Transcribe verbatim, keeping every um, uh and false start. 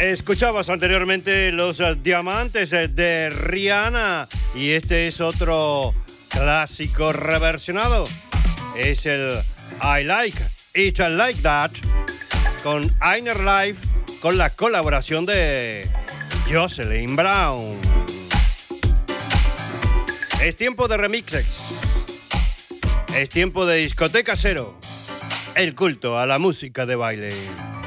Escuchabas anteriormente los uh, diamantes de Rihanna y este es otro clásico reversionado. Es el I Like It Like That con Inner Life con la colaboración de Jocelyn Brown. Es tiempo de remixes. Es tiempo de discoteca cero. El culto a la música de baile.